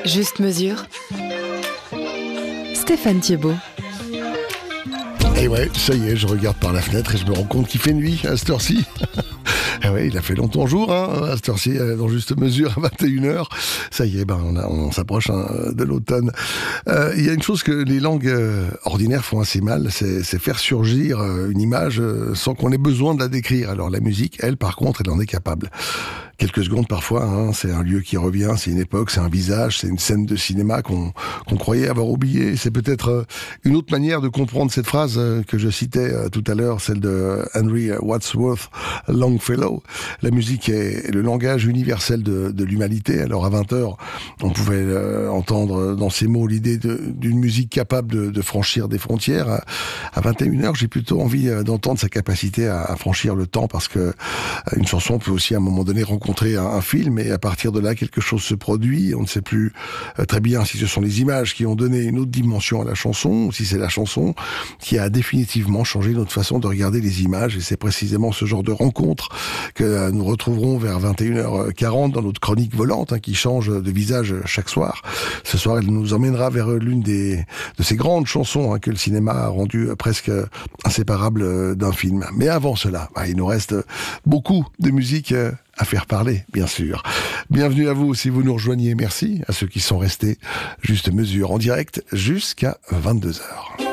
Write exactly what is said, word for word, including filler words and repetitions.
Juste mesure. Stéphane Thiebaud. Et ouais, ça y est, je regarde par la fenêtre et je me rends compte qu'il fait nuit à cette heure-ci. Ah ouais, il a fait longtemps jour, hein, à cette heure-ci, dans Juste Mesure, à vingt et une heures. Ça y est, ben, on, a, on s'approche hein, de l'automne. Euh, il y a une chose que les langues euh, ordinaires font assez mal, c'est, c'est faire surgir euh, une image euh, sans qu'on ait besoin de la décrire. Alors la musique, elle, par contre, elle en est capable. Quelques secondes parfois, hein, c'est un lieu qui revient, c'est une époque, c'est un visage, c'est une scène de cinéma qu'on, qu'on croyait avoir oublié. C'est peut-être euh, une autre manière de comprendre cette phrase euh, que je citais euh, tout à l'heure, celle de Henry Wadsworth Longfellow. La musique est le langage universel de, de l'humanité. Alors à vingt heures, on pouvait euh, entendre dans ces mots l'idée de, d'une musique capable de, de franchir des frontières. À, à vingt et une heures, j'ai plutôt envie euh, d'entendre sa capacité à, à franchir le temps, parce que euh, une chanson peut aussi à un moment donné rencontrer Un, un film, et à partir de là quelque chose se produit. On ne sait plus euh, très bien si ce sont les images qui ont donné une autre dimension à la chanson, ou si c'est la chanson qui a définitivement changé notre façon de regarder les images. Et c'est précisément ce genre de rencontre que euh, nous retrouverons vers vingt et une heures quarante dans notre chronique volante, hein, qui change de visage chaque soir. Ce soir, elle nous emmènera vers l'une des de ces grandes chansons hein, que le cinéma a rendues euh, presque inséparables euh, d'un film. Mais avant cela, bah, il nous reste beaucoup de musique euh, à faire parler, bien sûr. Bienvenue à vous si vous nous rejoignez. Merci à ceux qui sont restés Juste Mesure en direct jusqu'à vingt-deux heures.